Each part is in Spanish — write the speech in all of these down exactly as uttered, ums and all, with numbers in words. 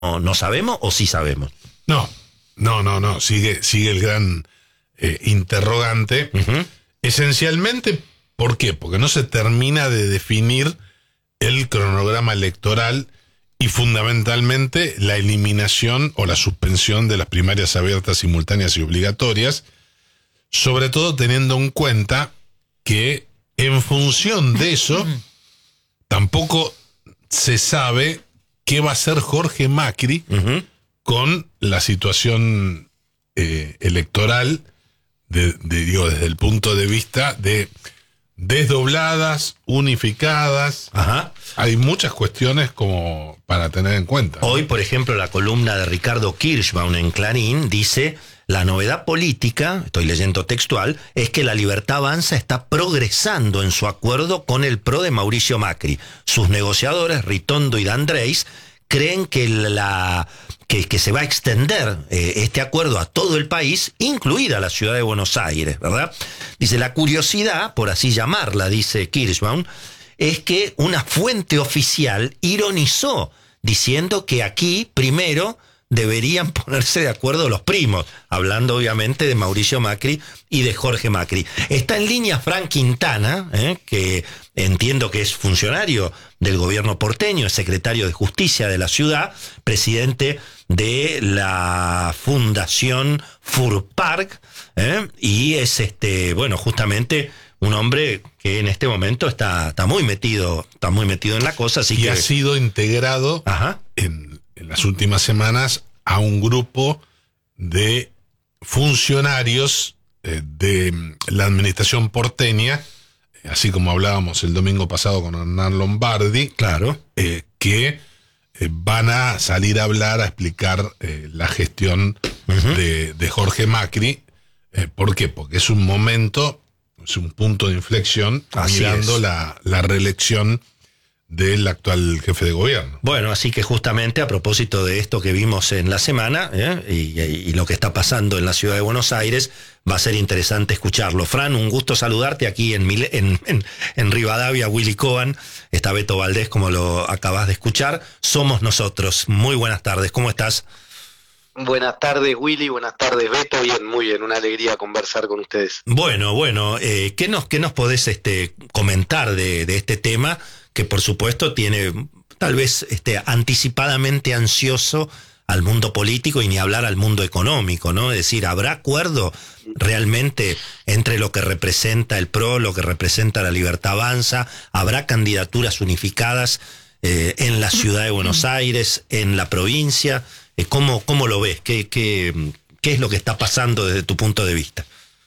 ¿O no sabemos o sí sabemos? No, no, no, no. Sigue, sigue el gran eh, interrogante. Uh-huh. Esencialmente, ¿por qué? Porque no se termina de definir el cronograma electoral y fundamentalmente la eliminación o la suspensión de las primarias abiertas, simultáneas y obligatorias, sobre todo teniendo en cuenta que en función de eso tampoco se sabe qué va a hacer Jorge Macri uh-huh. con la situación eh, electoral, de, de, digo, desde el punto de vista de desdobladas, unificadas. Ajá. Hay muchas cuestiones como para tener en cuenta. Hoy, por ejemplo, la columna de Ricardo Kirschbaum en Clarín dice: la novedad política, estoy leyendo textual, es que la Libertad Avanza está progresando en su acuerdo con el PRO de Mauricio Macri. Sus negociadores, Ritondo y D'Andrés, creen que, la, que, que se va a extender eh, este acuerdo a todo el país, incluida la ciudad de Buenos Aires, ¿verdad? Dice, la curiosidad, por así llamarla, dice Kirschbaum, es que una fuente oficial ironizó diciendo que aquí, primero, deberían ponerse de acuerdo los primos, hablando obviamente de Mauricio Macri y de Jorge Macri. Está en línea Frank Quintana, ¿eh? que entiendo que es funcionario del gobierno porteño, es secretario de Justicia de la ciudad, presidente de la Fundación Furpark, ¿eh? y es este, bueno, justamente un hombre que en este momento está, está muy metido, está muy metido en la cosa, así y que ha sido integrado Ajá. en en las últimas semanas a un grupo de funcionarios eh, de la administración porteña, así como hablábamos el domingo pasado con Hernán Lombardi, Claro. eh, que eh, van a salir a hablar, a explicar eh, la gestión Uh-huh. de, de Jorge Macri. Eh, ¿Por qué? Porque es un momento, es un punto de inflexión, Así mirando es. la, la reelección del actual jefe de gobierno. Bueno, así que justamente a propósito de esto que vimos en la semana ¿eh? y, y lo que está pasando en la ciudad de Buenos Aires, va a ser interesante escucharlo. Fran, un gusto saludarte aquí en, Mil- en, en, en Rivadavia, Willy Cohen, está Beto Valdés, como lo acabas de escuchar. Somos nosotros. Muy buenas tardes, ¿cómo estás? Buenas tardes, Willy, buenas tardes, Beto. Bien, muy bien, una alegría conversar con ustedes. Bueno, bueno, eh, ¿qué nos, qué nos podés este, comentar de, de este tema que por supuesto tiene tal vez este, anticipadamente ansioso al mundo político y ni hablar al mundo económico, ¿no? Es decir, ¿habrá acuerdo realmente entre lo que representa el PRO, lo que representa la Libertad Avanza? ¿Habrá candidaturas unificadas eh, en la ciudad de Buenos Aires, en la provincia? Eh, ¿cómo, ¿Cómo lo ves? ¿Qué, qué, ¿Qué es lo que está pasando desde tu punto de vista?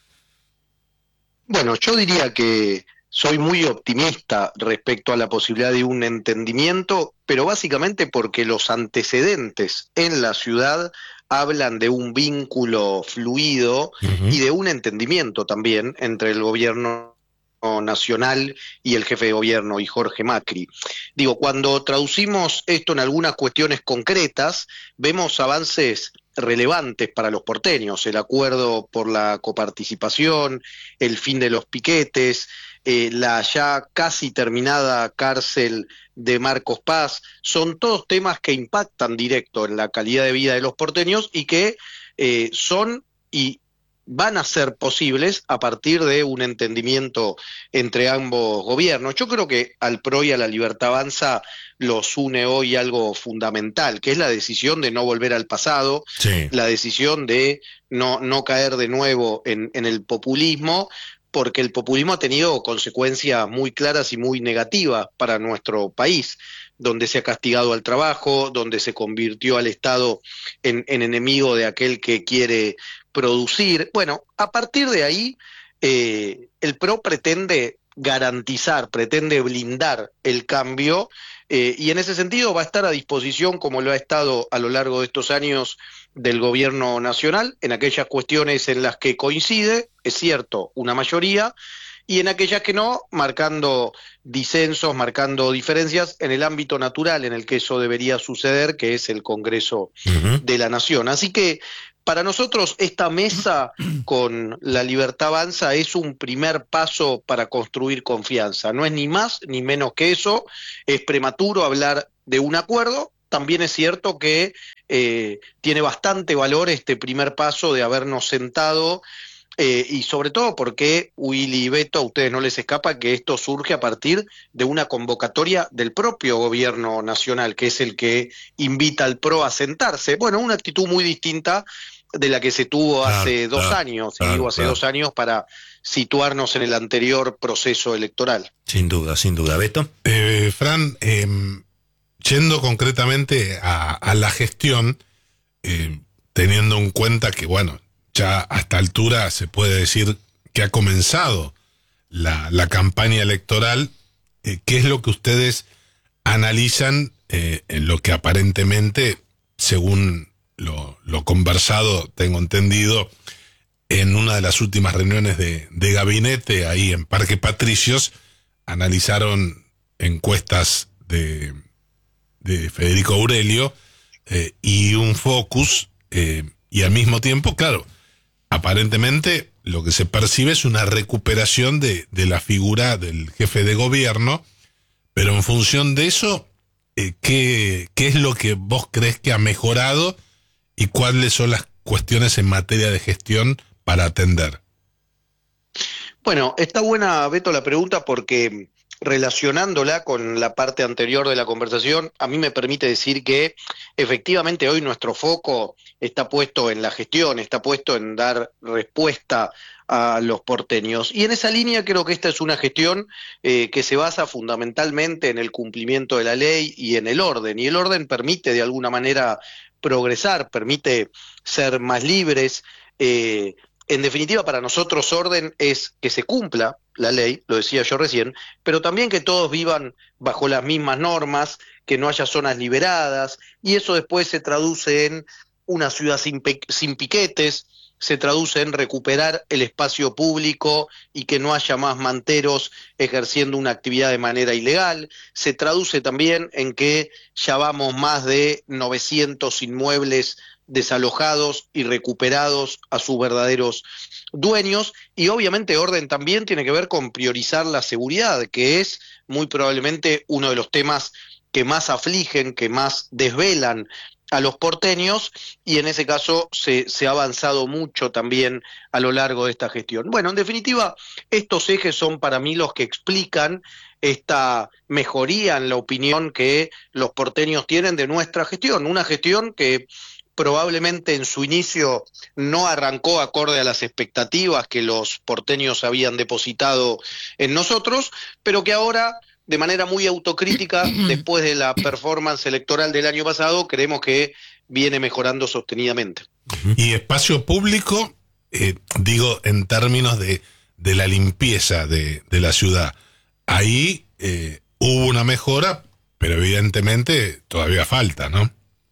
Bueno, yo diría que soy muy optimista respecto a la posibilidad de un entendimiento, pero básicamente porque los antecedentes en la ciudad hablan de un vínculo fluido Uh-huh. y de un entendimiento también entre el gobierno nacional y el jefe de gobierno y Jorge Macri. Digo, cuando traducimos esto en algunas cuestiones concretas, vemos avances relevantes para los porteños, el acuerdo por la coparticipación, el fin de los piquetes, eh, la ya casi terminada cárcel de Marcos Paz, son todos temas que impactan directo en la calidad de vida de los porteños y que eh, son y van a ser posibles a partir de un entendimiento entre ambos gobiernos. Yo creo que al PRO y a la Libertad Avanza los une hoy algo fundamental, que es la decisión de no volver al pasado, Sí. la decisión de no, no caer de nuevo en, en el populismo, porque el populismo ha tenido consecuencias muy claras y muy negativas para nuestro país, donde se ha castigado al trabajo, donde se convirtió al Estado en, en enemigo de aquel que quiere producir. Bueno, a partir de ahí, eh, el PRO pretende garantizar, pretende blindar el cambio, eh, y en ese sentido va a estar a disposición, como lo ha estado a lo largo de estos años, del gobierno nacional, en aquellas cuestiones en las que coincide, es cierto, una mayoría, y en aquellas que no, marcando disensos, marcando diferencias en el ámbito natural en el que eso debería suceder, que es el Congreso Uh-huh. de la Nación. Así que para nosotros esta mesa con la Libertad Avanza es un primer paso para construir confianza. No es ni más ni menos que eso, es prematuro hablar de un acuerdo, también es cierto que eh, tiene bastante valor este primer paso de habernos sentado, eh, y sobre todo porque, Willy y Beto, a ustedes no les escapa que esto surge a partir de una convocatoria del propio gobierno nacional, que es el que invita al P R O a sentarse. Bueno, una actitud muy distinta de la que se tuvo Claro, hace dos claro, años, y claro, digo hace claro. dos años para situarnos en el anterior proceso electoral. Sin duda, sin duda. ¿Beto? Eh, Fran, eh, yendo concretamente a, a la gestión, eh, teniendo en cuenta que, bueno, ya a esta altura se puede decir que ha comenzado la, la campaña electoral, eh, ¿qué es lo que ustedes analizan eh, en lo que aparentemente, según lo, lo conversado, tengo entendido, en una de las últimas reuniones de, de gabinete ahí en Parque Patricios, analizaron encuestas de, de Federico Aurelio eh, y un focus, eh, y al mismo tiempo, claro, aparentemente lo que se percibe es una recuperación de, de la figura del jefe de gobierno, pero en función de eso, eh, ¿qué, ¿qué es lo que vos crees que ha mejorado y cuáles son las cuestiones en materia de gestión para atender? Bueno, está buena, Beto, la pregunta, porque relacionándola con la parte anterior de la conversación, a mí me permite decir que efectivamente hoy nuestro foco está puesto en la gestión, está puesto en dar respuesta a los porteños. Y en esa línea creo que esta es una gestión eh, que se basa fundamentalmente en el cumplimiento de la ley y en el orden. Y el orden permite de alguna manera progresar, permite ser más libres. Eh, en definitiva, para nosotros orden es que se cumpla la ley, lo decía yo recién, pero también que todos vivan bajo las mismas normas, que no haya zonas liberadas, y eso después se traduce en una ciudad sin, sin piquetes, se traduce en recuperar el espacio público y que no haya más manteros ejerciendo una actividad de manera ilegal, se traduce también en que ya vamos más de novecientos inmuebles desalojados y recuperados a sus verdaderos dueños, y obviamente orden también tiene que ver con priorizar la seguridad, que es muy probablemente uno de los temas que más afligen, que más desvelan a los porteños, y en ese caso se, se ha avanzado mucho también a lo largo de esta gestión. Bueno, en definitiva, estos ejes son para mí los que explican esta mejoría en la opinión que los porteños tienen de nuestra gestión, una gestión que probablemente en su inicio no arrancó acorde a las expectativas que los porteños habían depositado en nosotros, pero que ahora, de manera muy autocrítica, después de la performance electoral del año pasado, creemos que viene mejorando sostenidamente. Y espacio público, eh, digo, en términos de, de la limpieza de, de la ciudad, ahí eh, hubo una mejora, pero evidentemente todavía falta, ¿no?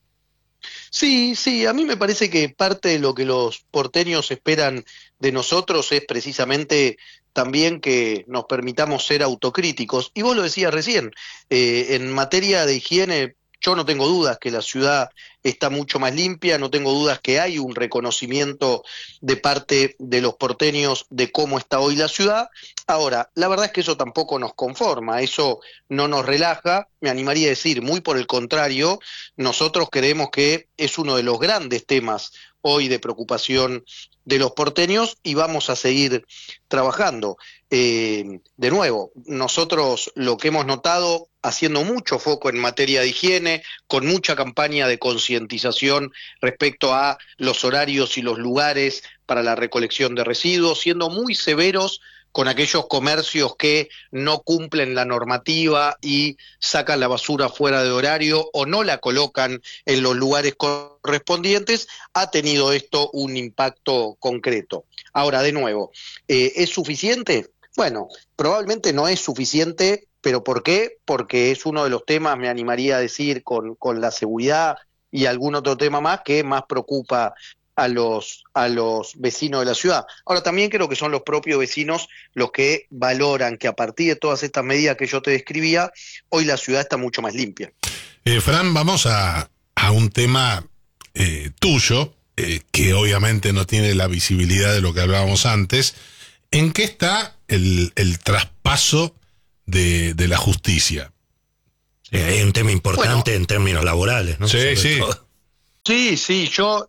Sí, sí, a mí me parece que parte de lo que los porteños esperan de nosotros es precisamente también que nos permitamos ser autocríticos. Y vos lo decías recién, eh, en materia de higiene, yo no tengo dudas que la ciudad está mucho más limpia, no tengo dudas que hay un reconocimiento de parte de los porteños de cómo está hoy la ciudad. Ahora, la verdad es que eso tampoco nos conforma, eso no nos relaja, me animaría a decir, muy por el contrario, nosotros creemos que es uno de los grandes temas hoy de preocupación de los porteños y vamos a seguir trabajando. Eh, de nuevo, nosotros lo que hemos notado, haciendo mucho foco en materia de higiene, con mucha campaña de concientización respecto a los horarios y los lugares para la recolección de residuos, siendo muy severos con aquellos comercios que no cumplen la normativa y sacan la basura fuera de horario o no la colocan en los lugares correspondientes, ha tenido esto un impacto concreto. Ahora, de nuevo, eh, ¿es suficiente? Bueno, probablemente no es suficiente, pero ¿por qué? Porque es uno de los temas, me animaría a decir, con, con la seguridad y algún otro tema más que más preocupa a los, a los vecinos de la ciudad. Ahora, también creo que son los propios vecinos los que valoran que a partir de todas estas medidas que yo te describía, hoy la ciudad está mucho más limpia. Eh, Fran, vamos a, a un tema eh, tuyo, eh, que obviamente no tiene la visibilidad de lo que hablábamos antes. ¿En qué está el, el traspaso de, de la justicia? Eh, es un tema importante bueno, en términos laborales, ¿no? Sí, Sobre sí. todo. Sí, sí, yo,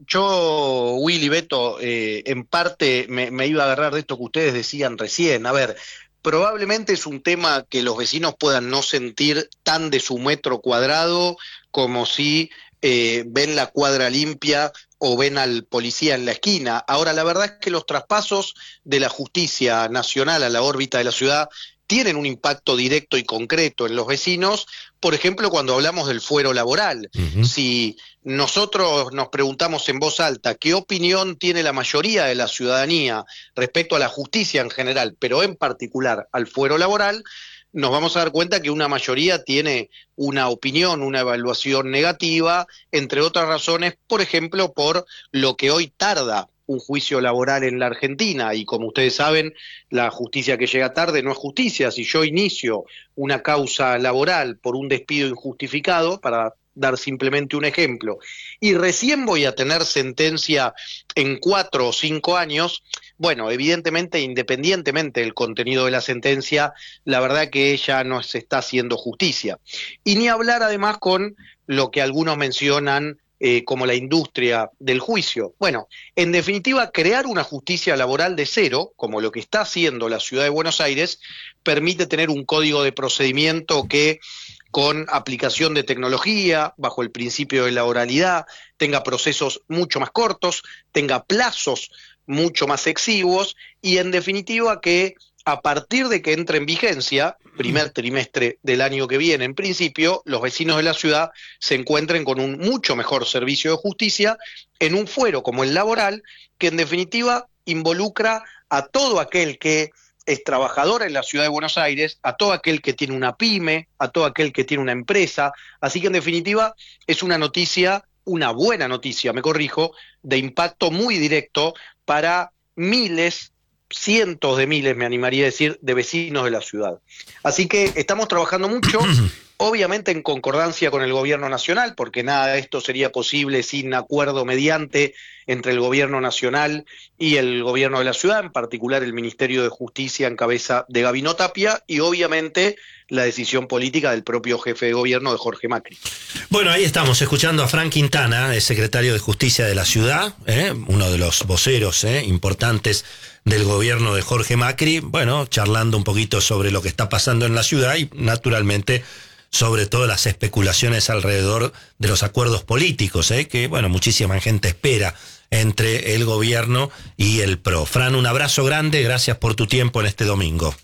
yo Willy, Beto, eh, en parte me, me iba a agarrar de esto que ustedes decían recién. A ver, probablemente es un tema que los vecinos puedan no sentir tan de su metro cuadrado como si eh, ven la cuadra limpia o ven al policía en la esquina. Ahora, la verdad es que los traspasos de la justicia nacional a la órbita de la ciudad tienen un impacto directo y concreto en los vecinos, por ejemplo, cuando hablamos del fuero laboral. Uh-huh. Si nosotros nos preguntamos en voz alta qué opinión tiene la mayoría de la ciudadanía respecto a la justicia en general, pero en particular al fuero laboral, nos vamos a dar cuenta que una mayoría tiene una opinión, una evaluación negativa, entre otras razones, por ejemplo, por lo que hoy tarda un juicio laboral en la Argentina, y como ustedes saben, la justicia que llega tarde no es justicia. Si yo inicio una causa laboral por un despido injustificado, para dar simplemente un ejemplo, y recién voy a tener sentencia en cuatro o cinco años, bueno, evidentemente, independientemente del contenido de la sentencia, la verdad que ella no se está haciendo justicia. Y ni hablar además con lo que algunos mencionan Eh, como la industria del juicio. Bueno, en definitiva, crear una justicia laboral de cero, como lo que está haciendo la Ciudad de Buenos Aires, permite tener un código de procedimiento que, con aplicación de tecnología, bajo el principio de la oralidad, tenga procesos mucho más cortos, tenga plazos mucho más exiguos y, en definitiva, que a partir de que entre en vigencia, primer trimestre del año que viene, en principio, los vecinos de la ciudad se encuentren con un mucho mejor servicio de justicia en un fuero como el laboral, que en definitiva involucra a todo aquel que es trabajador en la ciudad de Buenos Aires, a todo aquel que tiene una pyme, a todo aquel que tiene una empresa. Así que en definitiva es una noticia, una buena noticia, me corrijo, de impacto muy directo para miles, cientos de miles, me animaría a decir, de vecinos de la ciudad. Así que estamos trabajando mucho, obviamente en concordancia con el gobierno nacional, porque nada de esto sería posible sin acuerdo mediante entre el gobierno nacional y el gobierno de la ciudad, en particular el Ministerio de Justicia en cabeza de Gabino Tapia, y obviamente la decisión política del propio jefe de gobierno, de Jorge Macri. Bueno, ahí estamos escuchando a Frank Quintana, el secretario de Justicia de la ciudad, ¿eh? uno de los voceros ¿eh? importantes del gobierno de Jorge Macri, bueno, charlando un poquito sobre lo que está pasando en la ciudad y naturalmente sobre todo las especulaciones alrededor de los acuerdos políticos, ¿eh? que bueno, muchísima gente espera entre el gobierno y el P R O. Fran, un abrazo grande, gracias por tu tiempo en este domingo.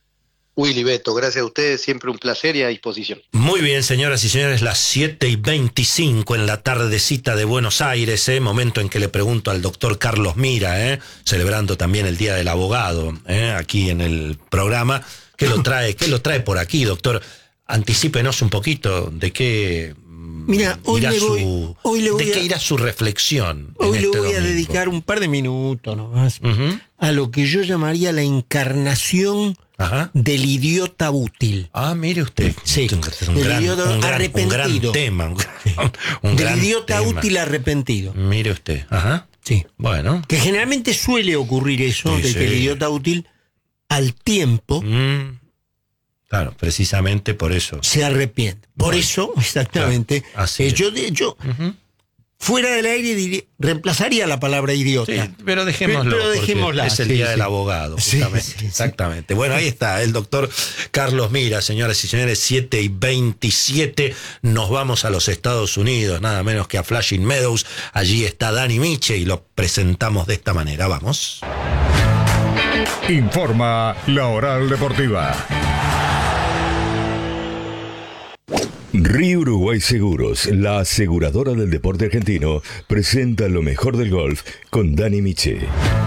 Willy, Beto, gracias a ustedes, siempre un placer y a disposición. Muy bien, señoras y señores, las siete y veinticinco en la tardecita de Buenos Aires, ¿eh? momento en que le pregunto al doctor Carlos Mira, ¿eh? celebrando también el Día del Abogado, ¿eh? aquí en el programa. ¿Qué lo trae, qué lo trae por aquí, doctor? Anticípenos un poquito de qué Mira, hoy irá le voy, su, hoy le voy de qué a, irá su reflexión. Hoy en le este voy domingo. a dedicar un par de minutos nomás Uh-huh. a lo que yo llamaría la encarnación Ajá. del idiota útil. Ah, mire usted. Sí, un, del gran, idiota un, gran, arrepentido. un gran tema. Un, un del gran idiota tema. útil arrepentido. Mire usted. Ajá. Sí. Bueno. Que generalmente suele ocurrir eso, Sí, de sí. que el idiota útil al tiempo Mm. Claro, precisamente por eso. se arrepiente. Por Bueno, eso, exactamente, claro, así eh, es. yo, de- yo Uh-huh. fuera del aire diría- reemplazaría la palabra idiota. Sí, pero dejémoslo. Pero porque dejémosla, es el sí, día sí. del abogado, Sí, justamente. sí, sí. Exactamente. Bueno, ahí está el doctor Carlos Mira, señoras y señores, siete y veintisiete. Nos vamos a los Estados Unidos, nada menos que a Flushing Meadows. Allí está Dani Miche y lo presentamos de esta manera. Vamos. Informa la Oral Deportiva. Río Uruguay Seguros, la aseguradora del deporte argentino, presenta lo mejor del golf con Dani Miche.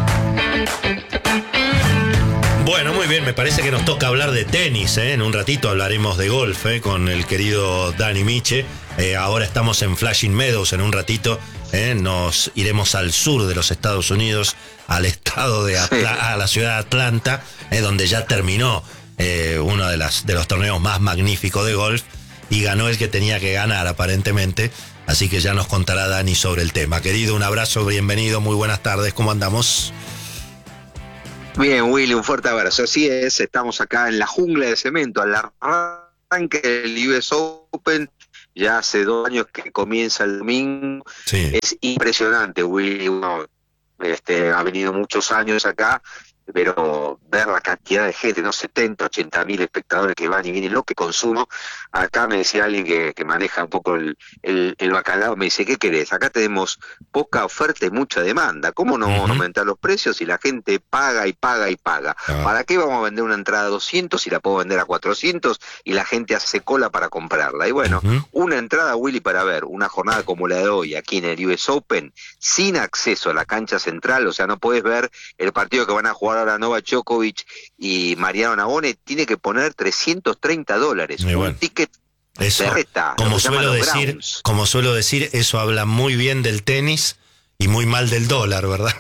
Bueno, muy bien, me parece que nos toca hablar de tenis, ¿eh? En un ratito hablaremos de golf ¿eh? con el querido Dani Miche. Eh, ahora estamos en Flushing Meadows, en un ratito ¿eh? nos iremos al sur de los Estados Unidos, al estado de Atla- a la ciudad de Atlanta, ¿eh? donde ya terminó eh, uno de, las, de los torneos más magníficos de golf y ganó el que tenía que ganar aparentemente. Así que ya nos contará Dani sobre el tema. Querido, un abrazo, bienvenido, muy buenas tardes, ¿cómo andamos? Bien, Willy, un fuerte abrazo. Así es, estamos acá en la jungla de cemento, al arranque del U S Open, ya hace dos años que comienza el domingo. Sí. Es impresionante, Willy. Uno, este, ha venido muchos años acá, pero ver la cantidad de gente, ¿no? setenta, ochenta mil espectadores que van y vienen, lo que consumo. Acá me decía alguien que, que maneja un poco el, el, el bacalao, me dice, ¿qué querés? Acá tenemos poca oferta y mucha demanda. ¿Cómo no vamos uh-huh. a aumentar los precios si la gente paga y paga y paga? Uh-huh. ¿Para qué vamos a vender una entrada a doscientos si la puedo vender a cuatrocientos y la gente hace cola para comprarla? Y bueno, uh-huh. una entrada, Willy, para ver una jornada como la de hoy aquí en el U S Open, sin acceso a la cancha central, o sea, no podés ver el partido que van a jugar ahora Novak Djokovic y Mariano Navone, tiene que poner trescientos treinta dólares. Muy un bueno. ticket eso, de reta, como suelo decir, grounds. como suelo decir, eso habla muy bien del tenis y muy mal del dólar, ¿verdad?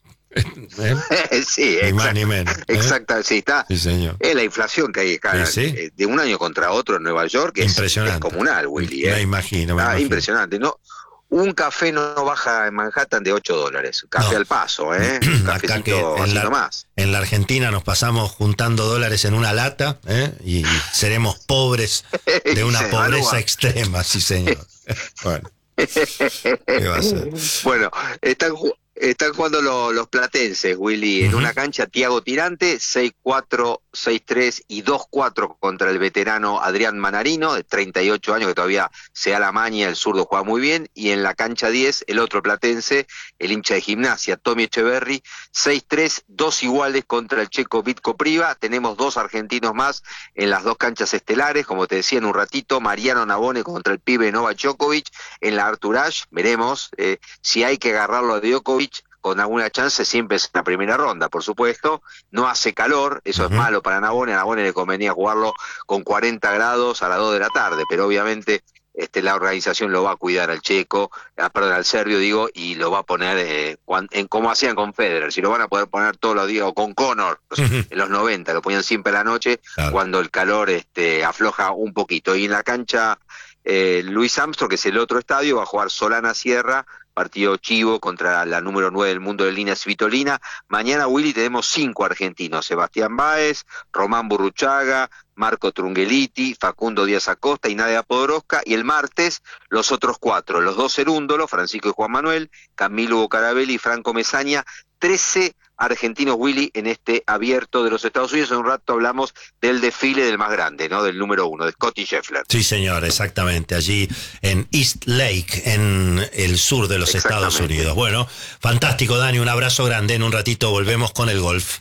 ¿Eh? Sí, ni exact, más ni menos. ¿eh? Exacto, sí, está. Sí, señor. Es la inflación que hay acá, sí, sí. de un año contra otro en Nueva York, es, impresionante. Es comunal, Willy. Me ¿eh? imagino, me ah, imagino. Impresionante, ¿no? Un café no baja en Manhattan de ocho dólares. Café no. al paso, ¿eh? Un cafecito en la, más. En la Argentina nos pasamos juntando dólares en una lata, ¿eh? y, y seremos pobres de una pobreza extrema, sí, señor. Bueno, ¿qué va a ser? Bueno, están, están jugando los, los platenses, Willy, en uh-huh. una cancha Tiago Tirante, seis cuatro, seis tres y dos cuatro contra el veterano Adrián Manarino, de treinta y ocho años, que todavía se da la maña, el zurdo juega muy bien, y en la cancha diez, el otro platense, el hincha de Gimnasia, Tommy Echeverry, seis tres, dos iguales contra el checo Vitko Priva. Tenemos dos argentinos más en las dos canchas estelares, como te decía en un ratito, Mariano Navone contra el pibe Novak Djokovic, en la Arthur Ashe, veremos eh, si hay que agarrarlo a Djokovic con alguna chance, siempre es en la primera ronda, por supuesto. No hace calor, eso uh-huh. es malo para Navone. A Navone le convenía jugarlo con cuarenta grados a las dos de la tarde, pero obviamente este, la organización lo va a cuidar al checo, ah, perdón, al serbio, digo, y lo va a poner eh, cuan, en como hacían con Federer, si lo van a poder poner todos los días, o con Connor, uh-huh. en los noventa, lo ponían siempre a la noche, claro. cuando el calor este, afloja un poquito. Y en la cancha eh, Louis Armstrong, que es el otro estadio, va a jugar Solana Sierra, partido chivo contra la número nueve del mundo de Lina Svitolina. Mañana, Willy, tenemos cinco argentinos: Sebastián Báez, Román Burruchaga, Marco Trungeliti, Facundo Díaz Acosta y Nadia Podoroska. Y el martes, los otros cuatro, los dos Cerúndolo, Francisco y Juan Manuel, Camilo Bucarabelli y Franco Mesaña. trece argentinos, Willy, en este abierto de los Estados Unidos. En un rato hablamos del desfile del más grande, ¿no? Del número uno, de Scottie Scheffler. Sí, señor, exactamente, allí en East Lake, en el sur de los Estados Unidos. Bueno, fantástico, Dani, un abrazo grande. En un ratito volvemos con el golf.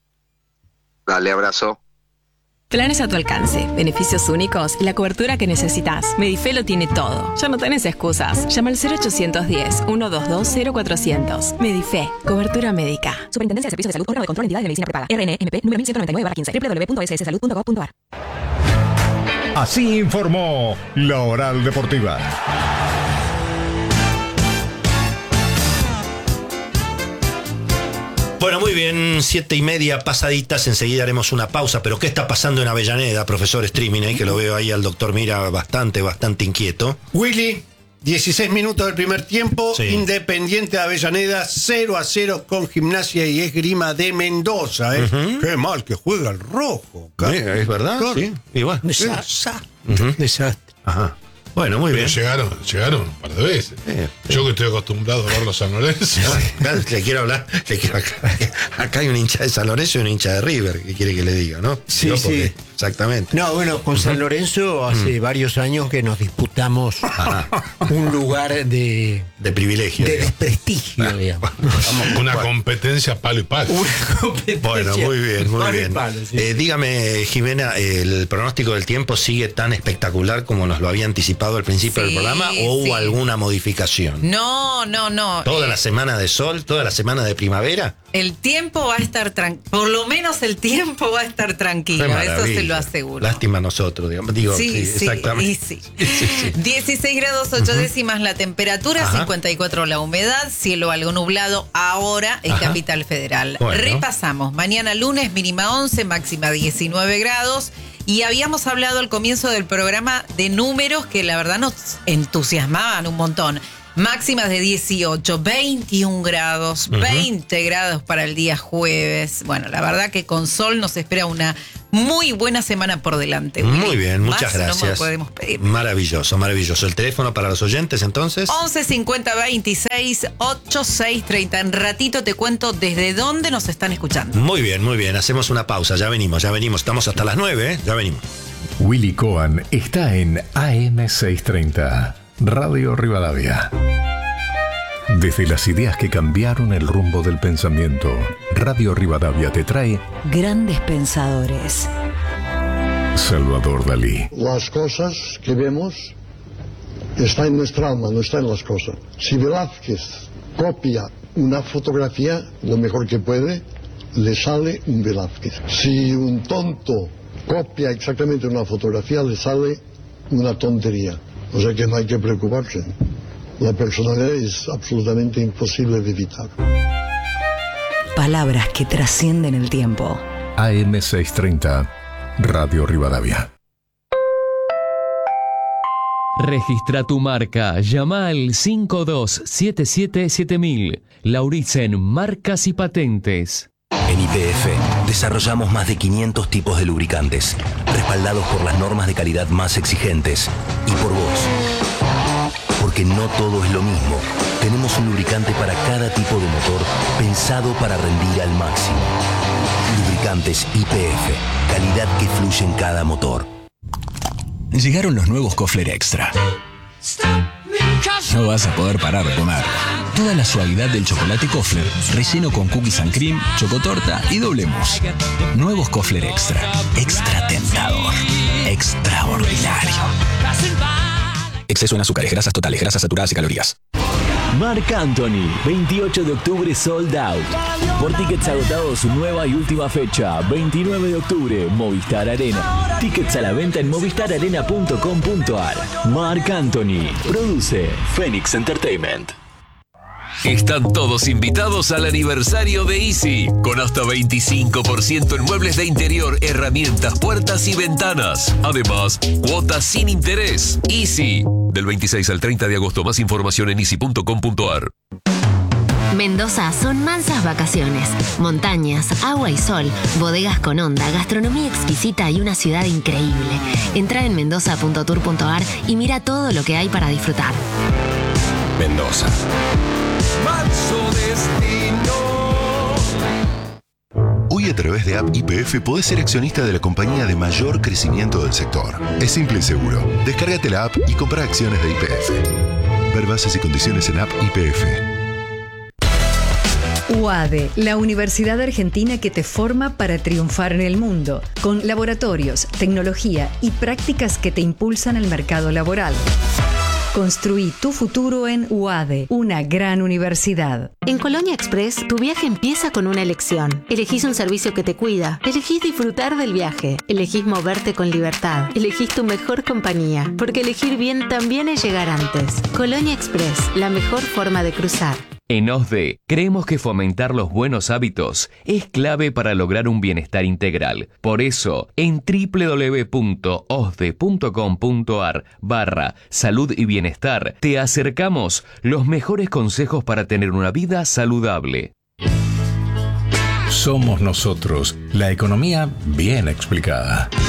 Dale, abrazo. Planes a tu alcance, beneficios únicos y la cobertura que necesitas. Medife lo tiene todo. Ya no tenés excusas. Llama al cero ochocientos diez, ciento veintidós, cero cuatrocientos. Medife, cobertura médica. Superintendencia de Servicios de Salud, órgano de control de entidades de medicina prepaga. R N M P número mil ciento noventa y nueve barra quince. doble u doble u doble u punto s s salud punto gov punto a r. Así informó La Oral Deportiva. Bueno, muy bien, siete y media pasaditas, enseguida haremos una pausa, pero ¿qué está pasando en Avellaneda, profesor Streaming, eh? Que lo veo ahí al doctor Mira bastante, bastante inquieto. Willy, dieciséis minutos del primer tiempo, sí. Independiente de Avellaneda, cero a cero con Gimnasia y Esgrima de Mendoza, ¿eh? Uh-huh. Qué mal que juega el rojo. ¿Es verdad? Claro. Sí, igual. Desastre. Uh-huh. Desastre. Ajá. Bueno, muy Pero bien. Llegaron, llegaron un par de veces. Eh, Yo que estoy acostumbrado a ver los San Lorenzo. Le quiero hablar, le quiero aclarar que acá hay un hincha de San Lorenzo y un hincha de River, que quiere que le diga, ¿no? Sí, ¿No? sí. Exactamente. No, bueno, con San Lorenzo hace uh-huh. varios años que nos disputamos Ajá. un lugar de... De privilegio. De digamos. desprestigio, digamos. Una bueno. competencia palo y palo. Una competencia. Bueno, muy bien, muy palo bien. Y palo, sí. eh, dígame, Jimena, ¿el pronóstico del tiempo sigue tan espectacular como nos lo había anticipado al principio sí, del programa o hubo sí. alguna modificación? No, no, no. ¿Toda eh, la semana de sol? ¿Toda la semana de primavera? El tiempo va a estar tranquilo, por lo menos el tiempo va a estar tranquilo, eso se lo aseguro. Lástima a nosotros, digamos. Digo, sí, sí, sí, exactamente. Sí. Sí, sí. dieciséis grados ocho uh-huh. décimas la temperatura, Ajá. cincuenta y cuatro la humedad, cielo algo nublado ahora en Ajá. Capital Federal. Bueno. Repasamos, mañana lunes mínima once, máxima diecinueve grados. Y habíamos hablado al comienzo del programa de números que la verdad nos entusiasmaban un montón. Máximas de dieciocho, veintiún grados, uh-huh. veinte grados para el día jueves. Bueno, la verdad que con sol nos espera una muy buena semana por delante, Willy. Muy bien, muchas Más gracias. No me podemos pedir. Maravilloso, maravilloso. El teléfono para los oyentes, entonces. once cincuenta veintiséis ochenta y seis treinta. En ratito te cuento desde dónde nos están escuchando. Muy bien, muy bien. Hacemos una pausa. Ya venimos, ya venimos. Estamos hasta las nueve, ¿eh? Ya venimos. Willy Cohen está en A M seiscientos treinta, Radio Rivadavia. Desde las ideas que cambiaron el rumbo del pensamiento, Radio Rivadavia te trae Grandes Pensadores. Salvador Dalí. Las cosas que vemos están en nuestra alma, no están en las cosas. Si Velázquez copia una fotografía, lo mejor que puede, le sale un Velázquez. Si un tonto copia exactamente una fotografía, le sale una tontería. O sea que no hay que preocuparse. La personalidad es absolutamente imposible de evitar. Palabras que trascienden el tiempo. A M seiscientos treinta, Radio Rivadavia. Registra tu marca. Llama al cinco dos siete siete siete mil. Lauritzen Marcas y Patentes. En Y P F desarrollamos más de quinientos tipos de lubricantes, respaldados por las normas de calidad más exigentes y por vos. Porque no todo es lo mismo. Tenemos un lubricante para cada tipo de motor, pensado para rendir al máximo. Lubricantes Y P F, calidad que fluye en cada motor. Llegaron los nuevos Kofler Extra. No vas a poder parar de comer. Toda la suavidad del chocolate Kofler, relleno con cookies and cream, chocotorta y doble mousse. Nuevos Kofler Extra. Extra tentador. Extraordinario. Exceso en azúcares, grasas totales, grasas saturadas y calorías. Marc Anthony, veintiocho de octubre sold out. Por tickets agotados, su nueva y última fecha, veintinueve de octubre, Movistar Arena. Tickets a la venta en movistar arena punto com punto ar. Marc Anthony, produce Phoenix Entertainment. Están todos invitados al aniversario de Easy, con hasta veinticinco por ciento en muebles de interior, herramientas, puertas y ventanas. Además, cuotas sin interés. Easy, del veintiséis al treinta de agosto. Más información en easy punto com punto ar. Mendoza son mansas vacaciones, montañas, agua y sol, bodegas con onda, gastronomía exquisita y una ciudad increíble. Entra en mendoza punto tour punto ar y mira todo lo que hay para disfrutar. Mendoza. Manso destino. Hoy a través de App Y P F podés ser accionista de la compañía de mayor crecimiento del sector. Es simple y seguro. Descárgate la app y compra acciones de Y P F. Ver bases y condiciones en App Y P F. U A D E, la universidad argentina que te forma para triunfar en el mundo, con laboratorios, tecnología y prácticas que te impulsan el mercado laboral. Construí tu futuro en U A D E, una gran universidad. En Colonia Express, tu viaje empieza con una elección. Elegís un servicio que te cuida. Elegís disfrutar del viaje. Elegís moverte con libertad. Elegís tu mejor compañía. Porque elegir bien también es llegar antes. Colonia Express, la mejor forma de cruzar. En O S D E, creemos que fomentar los buenos hábitos es clave para lograr un bienestar integral. Por eso, en doble u doble u doble u punto osde punto com punto ar barra salud y bienestar, te acercamos los mejores consejos para tener una vida saludable. Somos nosotros, la economía bien explicada.